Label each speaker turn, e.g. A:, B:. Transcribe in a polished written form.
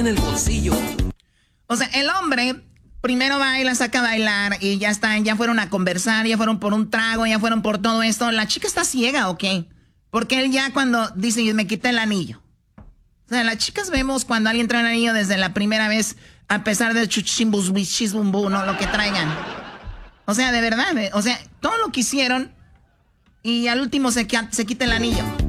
A: en el bolsillo.
B: O sea, el hombre primero va y la saca a bailar y ya están, ya fueron a conversar, ya fueron por un trago, ya fueron por todo esto. ¿La chica está ciega o qué? Porque él ya cuando dice, me quita el anillo. O sea, las chicas vemos cuando alguien trae un anillo desde la primera vez, a pesar del chuchimbusbichizbumbu, ¿no? Lo que traigan. O sea, de verdad, o sea, todo lo que hicieron y al último se quita el anillo.